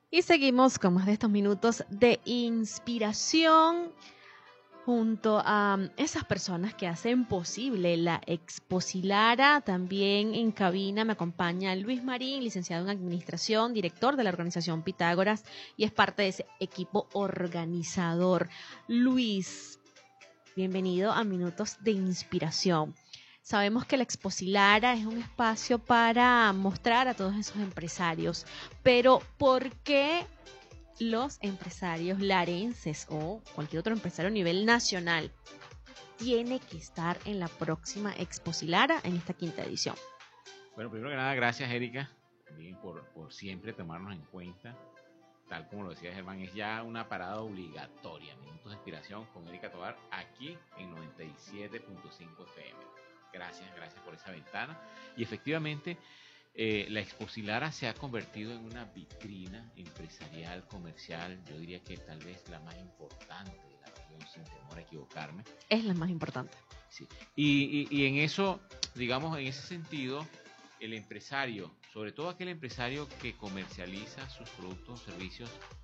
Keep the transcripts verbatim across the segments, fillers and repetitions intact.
Y seguimos con más de estos minutos de inspiración junto a esas personas que hacen posible la Exposilara. También en cabina me acompaña Luis Marín, licenciado en Administración, director de la organización Pitágoras y es parte de ese equipo organizador. Luis, bienvenido a Minutos de Inspiración. Sabemos que la Exposilara es un espacio para mostrar a todos esos empresarios, pero ¿por qué los empresarios larenses o cualquier otro empresario a nivel nacional tiene que estar en la próxima Exposilara en esta quinta edición? Bueno, primero que nada, gracias, Erika, también por, por siempre tomarnos en cuenta. Tal como lo decía Germán, es ya una parada obligatoria, Minutos de Inspiración con Erika Tovar, aquí en noventa y siete punto cinco F M. Gracias, gracias por esa ventana. Y efectivamente, eh, la Exposilara se ha convertido en una vitrina empresarial, comercial, yo diría que tal vez la más importante de la región, sin temor a equivocarme. Es la más importante. Sí. Y, y, y en eso, digamos, en ese sentido, el empresario, sobre todo aquel empresario que comercializa sus productos o servicios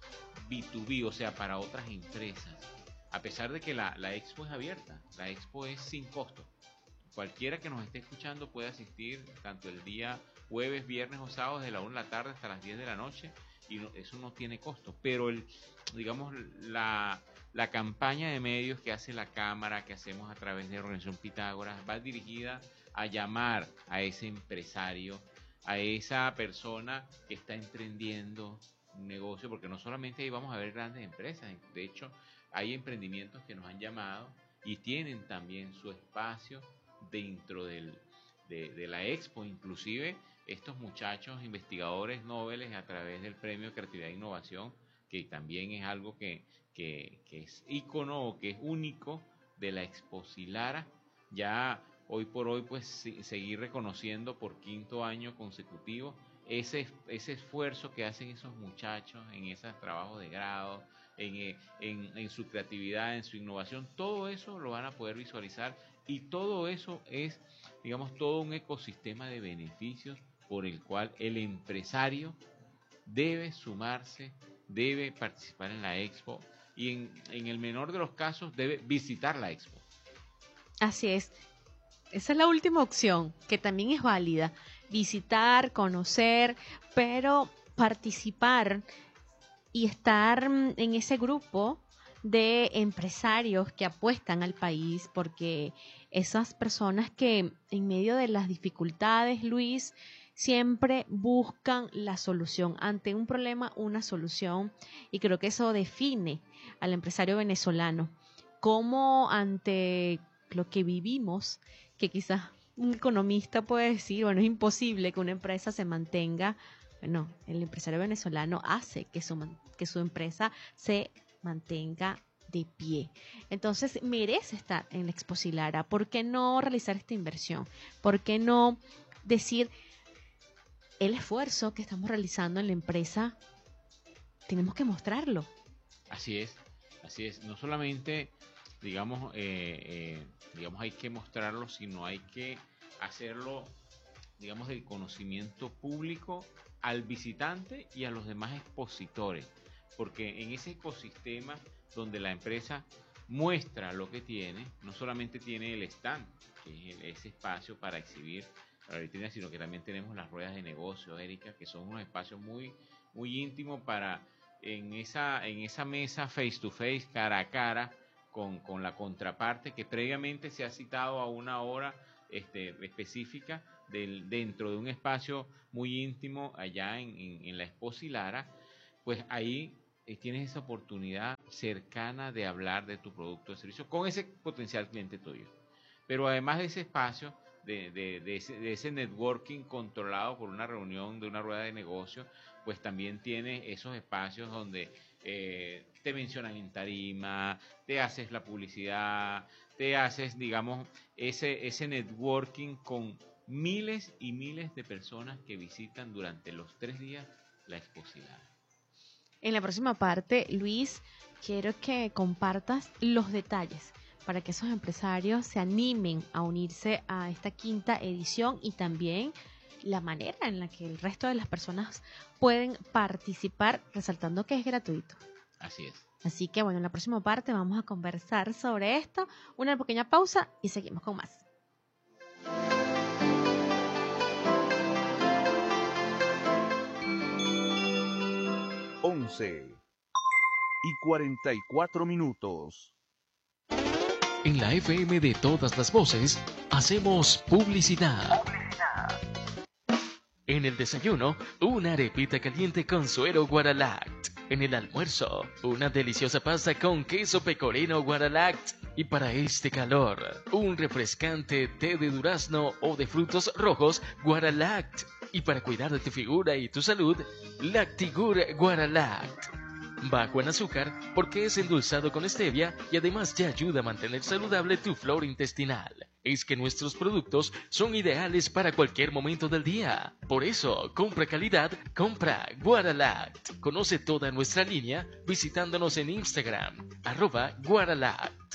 B dos B, o sea, para otras empresas, a pesar de que la, la expo es abierta, la expo es sin costo. Cualquiera que nos esté escuchando puede asistir tanto el día jueves, viernes o sábado desde la una de la tarde hasta las diez de la noche y no, eso no tiene costo. Pero el, digamos, la, la campaña de medios que hace la Cámara, que hacemos a través de la Organización Pitágoras, va dirigida a llamar a ese empresario, a esa persona que está emprendiendo un negocio, porque no solamente ahí vamos a ver grandes empresas, de hecho hay emprendimientos que nos han llamado y tienen también su espacio dentro del, de, de la expo. Inclusive estos muchachos investigadores nobles a través del premio Creatividad e Innovación, que también es algo que, que, que es ícono o que es único de la Exposilara, ya hoy por hoy pues seguir reconociendo por quinto año consecutivo ese, ese esfuerzo que hacen esos muchachos en esos trabajos de grado, en, en, en su creatividad, en su innovación. Todo eso lo van a poder visualizar y todo eso es, digamos, todo un ecosistema de beneficios por el cual el empresario debe sumarse, debe participar en la expo y en, en el menor de los casos debe visitar la expo. Así es. Esa es la última opción, que también es válida. Visitar, conocer, pero participar y estar en ese grupo de empresarios que apuestan al país, porque esas personas que en medio de las dificultades, Luis, siempre buscan la solución. Ante un problema, una solución. Y creo que eso define al empresario venezolano. Como ante lo que vivimos, que quizás un economista puede decir, bueno, es imposible que una empresa se mantenga. Bueno, el empresario venezolano hace que su, que su empresa se mantenga de pie. Entonces, merece estar en la Exposilara. ¿Por qué no realizar esta inversión? ¿Por qué no decir el esfuerzo que estamos realizando en la empresa? Tenemos que mostrarlo. Así es, así es. No solamente, digamos, eh, eh, digamos, hay que mostrarlo, sino hay que hacerlo, digamos, del conocimiento público al visitante y a los demás expositores, porque en ese ecosistema donde la empresa muestra lo que tiene, no solamente tiene el stand, que es ese espacio para exhibir la vitrina, sino que también tenemos las ruedas de negocio, Erika, que son unos espacios muy, muy íntimos para en esa, en esa mesa face to face, cara a cara, con, con la contraparte que previamente se ha citado a una hora este, específica del, dentro de un espacio muy íntimo allá en, en, en la Exposilara, pues ahí eh, tienes esa oportunidad cercana de hablar de tu producto o servicio con ese potencial cliente tuyo. Pero además de ese espacio, de, de, de, ese, de ese networking controlado por una reunión de una rueda de negocio, pues también tienes esos espacios donde eh, te mencionan en tarima, te haces la publicidad, te haces, digamos, ese, ese networking con miles y miles de personas que visitan durante los tres días la Exposilara. En la próxima parte, Luis, quiero que compartas los detalles para que esos empresarios se animen a unirse a esta quinta edición y también la manera en la que el resto de las personas pueden participar, resaltando que es gratuito. Así es. Así que bueno, en la próxima parte vamos a conversar sobre esto. Una pequeña pausa y seguimos con más. once y cuarenta y cuatro minutos. En la F M de todas las voces, hacemos publicidad. Publicidad. En el desayuno, una arepita caliente con suero Guaralact. En el almuerzo, una deliciosa pasta con queso pecorino Guaralact. Y para este calor, un refrescante té de durazno o de frutos rojos Guaralact. Y para cuidar de tu figura y tu salud, Lactigur Guaralact. Bajo en azúcar porque es endulzado con stevia y además te ayuda a mantener saludable tu flora intestinal. Es que nuestros productos son ideales para cualquier momento del día. Por eso, compra calidad, compra Guaralact. Conoce toda nuestra línea visitándonos en Instagram, arroba Guaralact.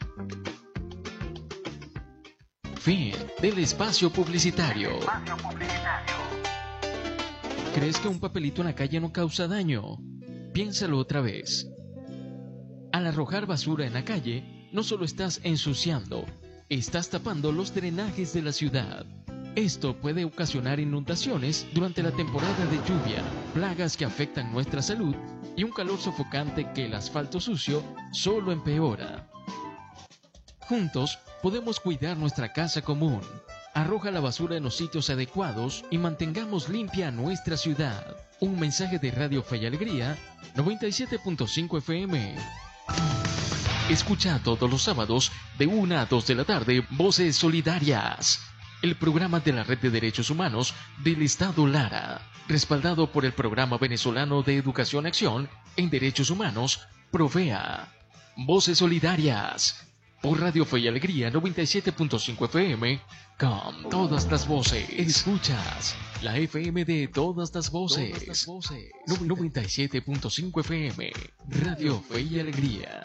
Fin del espacio publicitario. Espacio publicitario. ¿Crees que un papelito en la calle no causa daño? Piénsalo otra vez. Al arrojar basura en la calle, no solo estás ensuciando, estás tapando los drenajes de la ciudad. Esto puede ocasionar inundaciones durante la temporada de lluvia, plagas que afectan nuestra salud y un calor sofocante que el asfalto sucio solo empeora. Juntos podemos cuidar nuestra casa común. Arroja la basura en los sitios adecuados y mantengamos limpia nuestra ciudad. Un mensaje de Radio Fe y Alegría, noventa y siete punto cinco F M. Escucha todos los sábados de una a dos de la tarde Voces Solidarias, el programa de la Red de Derechos Humanos del Estado Lara, respaldado por el Programa Venezolano de Educación Acción en Derechos Humanos, Provea. Voces Solidarias, por Radio Fe y Alegría noventa y siete punto cinco F M, con todas las voces. Escuchas la F M de todas las voces. Todas las voces. noventa y siete punto cinco F M, Radio Fe y Alegría.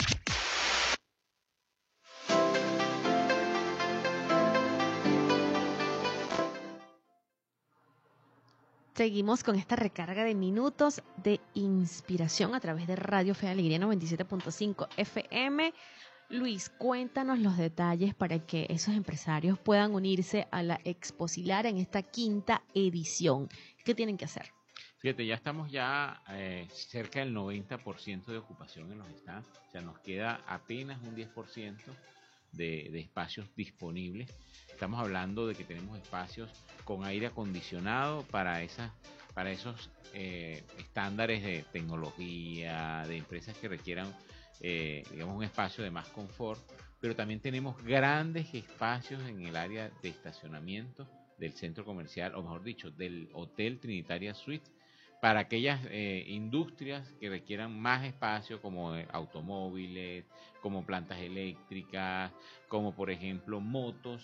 Seguimos con esta recarga de minutos de inspiración a través de Radio Fe y Alegría noventa y siete punto cinco F M. Luis, cuéntanos los detalles para que esos empresarios puedan unirse a la Exposilar en esta quinta edición. ¿Qué tienen que hacer? Fíjate, ya estamos ya eh, cerca del noventa por ciento de ocupación en los stands. O sea, nos queda apenas un diez por ciento de, de espacios disponibles. Estamos hablando de que tenemos espacios con aire acondicionado para, esas, para esos eh, estándares de tecnología, de empresas que requieran Eh, digamos un espacio de más confort, pero también tenemos grandes espacios en el área de estacionamiento del centro comercial, o mejor dicho, del Hotel Trinitaria Suite, para aquellas eh, industrias que requieran más espacio, como eh, automóviles, como plantas eléctricas, como por ejemplo motos,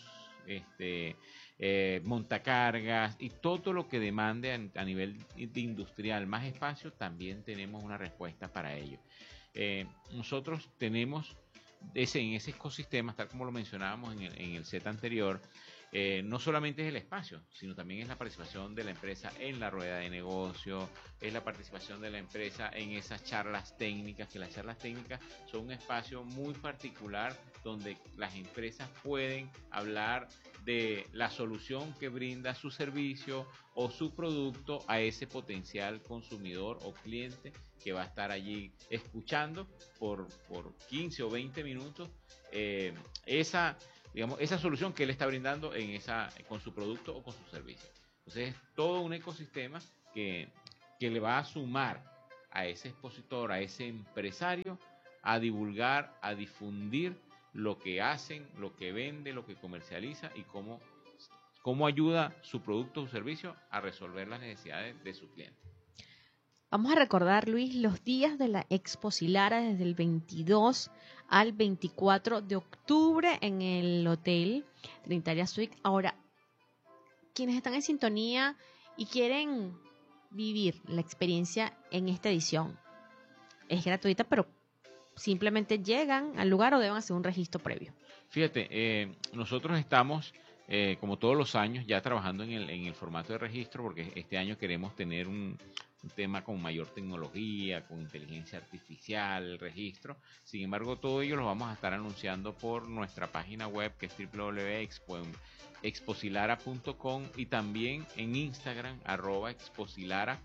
este, eh, montacargas y todo lo que demande a, a nivel de industrial más espacio. También tenemos una respuesta para ello. Eh, nosotros tenemos ese, en ese ecosistema, tal como lo mencionábamos en el, en el set anterior, eh, no solamente es el espacio, sino también es la participación de la empresa en la rueda de negocio, es la participación de la empresa en esas charlas técnicas, que las charlas técnicas son un espacio muy particular donde las empresas pueden hablar de la solución que brinda su servicio o su producto a ese potencial consumidor o cliente que va a estar allí escuchando por, por quince o veinte minutos eh, esa, digamos, esa solución que él está brindando en esa, con su producto o con su servicio. Entonces es todo un ecosistema que, que le va a sumar a ese expositor, a ese empresario, a divulgar, a difundir lo que hacen, lo que vende, lo que comercializa y cómo, cómo ayuda su producto o servicio a resolver las necesidades de su cliente. Vamos a recordar, Luis, los días de la Exposilara desde el veintidós al veinticuatro de octubre en el Hotel Trinitaria Suite. Ahora, quienes están en sintonía y quieren vivir la experiencia en esta edición, es gratuita, pero simplemente llegan al lugar o deben hacer un registro previo. Fíjate, eh, nosotros estamos eh, como todos los años, ya trabajando en el, en el formato de registro, porque este año queremos tener un, un tema con mayor tecnología, con inteligencia artificial, el registro. Sin embargo, todo ello lo vamos a estar anunciando por nuestra página web, que es doble u doble u doble u punto exposilara punto com, y también en Instagram, arroba exposilara,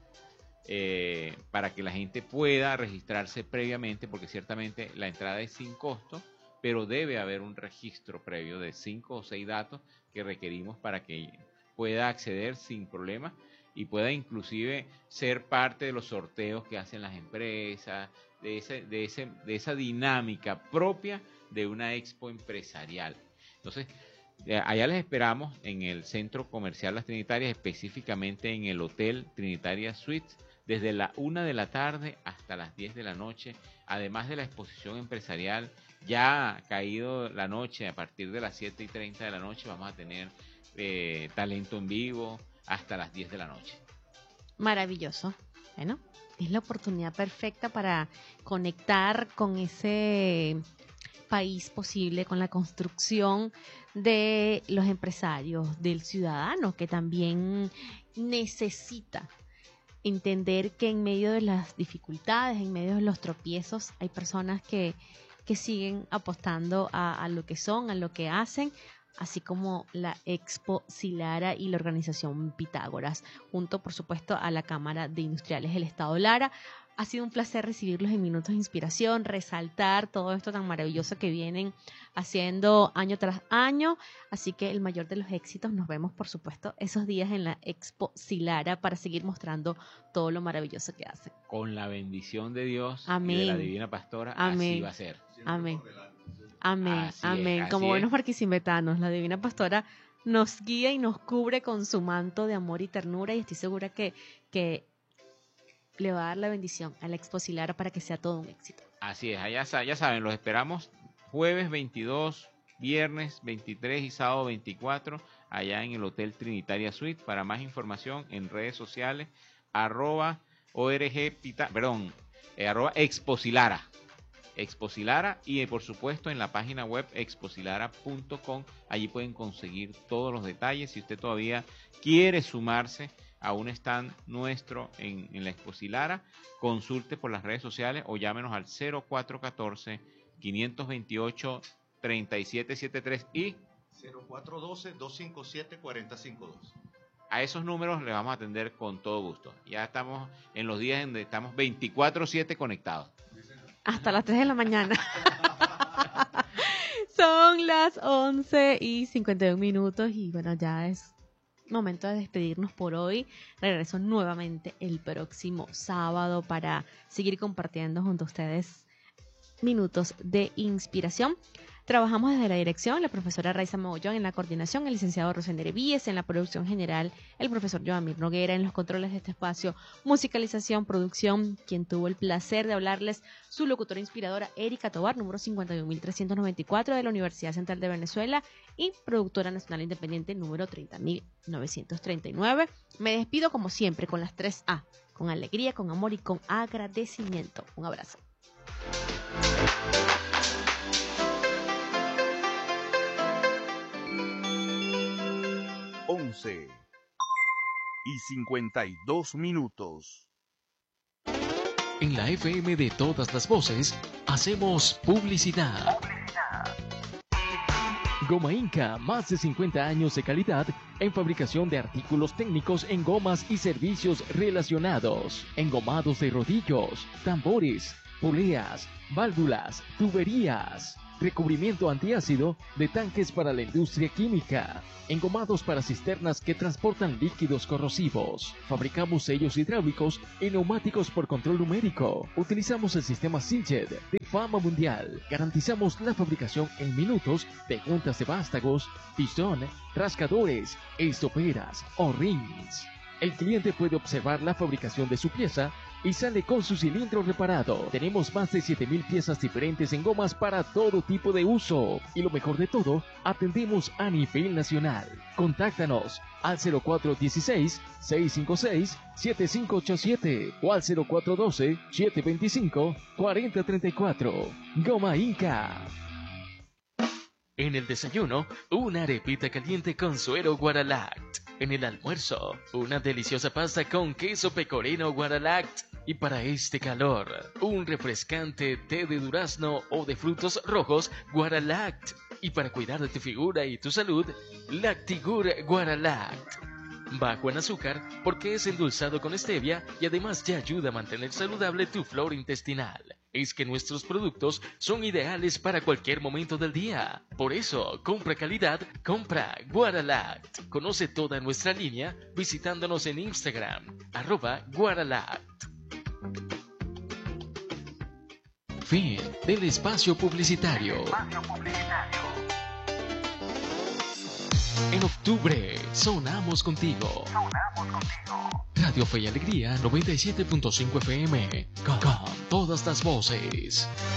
eh, para que la gente pueda registrarse previamente, porque ciertamente la entrada es sin costo, pero debe haber un registro previo de cinco o seis datos que requerimos para que pueda acceder sin problema y pueda inclusive ser parte de los sorteos que hacen las empresas, de, ese, de, ese, de esa dinámica propia de una expo empresarial. Entonces, allá les esperamos en el Centro Comercial Las Trinitarias, específicamente en el Hotel Trinitaria Suites, desde la una de la tarde hasta las diez de la noche, además de la exposición empresarial. Ya caído la noche, a partir de las siete y treinta de la noche, vamos a tener eh, talento en vivo hasta las diez de la noche. Maravilloso. Bueno, es la oportunidad perfecta para conectar con ese país posible, con la construcción de los empresarios, del ciudadano, que también necesita entender que en medio de las dificultades, en medio de los tropiezos, hay personas que, que siguen apostando a, a lo que son, a lo que hacen, así como la Expo Silara y la organización Pitágoras, junto por supuesto a la Cámara de Industriales del Estado Lara. Ha sido un placer recibirlos en Minutos de Inspiración, resaltar todo esto tan maravilloso que vienen haciendo año tras año. Así que el mayor de los éxitos, nos vemos por supuesto esos días en la Expo Silara para seguir mostrando todo lo maravilloso que hacen. Con la bendición de Dios. Amén. Y de la Divina Pastora, Amén. así va a ser. Amén. Amén. Así Amén. es, Como así buenos es. barquisimbetanos, la Divina Pastora nos guía y nos cubre con su manto de amor y ternura, y estoy segura que, que le va a dar la bendición a la Expo Silara para que sea todo un éxito. Así es, allá, sa- ya saben, los esperamos jueves veintidós, viernes veintitrés y sábado veinticuatro, allá en el Hotel Trinitaria Suite. Para más información en redes sociales, arroba org, pita, perdón, eh, arroba exposilara, exposilara, y eh, por supuesto en la página web exposilara punto com. Allí pueden conseguir todos los detalles. Si usted todavía quiere sumarse a un stand nuestro en, en la Expo Silara, consulte por las redes sociales o llámenos al cero cuatro uno cuatro, cinco dos ocho, tres siete siete tres y cero cuatro uno dos, dos cinco siete, cuatro cero cinco dos. a esos números le vamos a atender con todo gusto. Ya estamos en los días donde estamos veinticuatro siete conectados. Hasta las tres de la mañana. Son las once y cincuenta y un minutos y bueno, ya es momento de despedirnos por hoy. Regreso nuevamente el próximo sábado para seguir compartiendo junto a ustedes minutos de inspiración. Trabajamos desde la dirección, la profesora Raiza Mogollón, en la coordinación, el licenciado Rosender Víez, en la producción general, el profesor Joamir Noguera, en los controles de este espacio, musicalización, producción, quien tuvo el placer de hablarles, su locutora inspiradora, Erika Tobar, número cincuenta y un mil trescientos noventa y cuatro de la Universidad Central de Venezuela, y productora nacional independiente, número treinta mil novecientos treinta y nueve. Me despido como siempre con las tres A, con alegría, con amor y con agradecimiento. Un abrazo. once y cincuenta y dos minutos. En la F M de todas las voces, hacemos publicidad. Goma Inca, más de cincuenta años de calidad en fabricación de artículos técnicos en gomas y servicios relacionados. Engomados de rodillos, tambores, poleas, válvulas, tuberías. Recubrimiento antiácido de tanques para la industria química. Engomados para cisternas que transportan líquidos corrosivos. Fabricamos sellos hidráulicos y neumáticos por control numérico. Utilizamos el sistema Siljet de fama mundial. Garantizamos la fabricación en minutos de juntas de vástagos, pistón, rascadores, estoperas o rings. El cliente puede observar la fabricación de su pieza y sale con su cilindro reparado. Tenemos más de siete mil piezas diferentes en gomas para todo tipo de uso. Y lo mejor de todo, atendemos a nivel nacional. Contáctanos al cero cuatro uno seis, seis cinco seis, siete cinco ocho siete o al cero cuatro uno dos, siete dos cinco, cuatro cero tres cuatro. Goma Inca. En el desayuno, una arepita caliente con suero Guaralact. En el almuerzo, una deliciosa pasta con queso pecorino Guaralact. Y para este calor, un refrescante té de durazno o de frutos rojos Guaralact. Y para cuidar de tu figura y tu salud, Lactigur Guaralact. Bajo en azúcar porque es endulzado con stevia y además te ayuda a mantener saludable tu flora intestinal. Es que nuestros productos son ideales para cualquier momento del día. Por eso, compra calidad, compra Guaralact. Conoce toda nuestra línea visitándonos en Instagram, arroba Guaralact. Fin del espacio publicitario. En octubre, sonamos contigo. Radio Fe y Alegría noventa y siete punto cinco F M. Con, con todas las voces.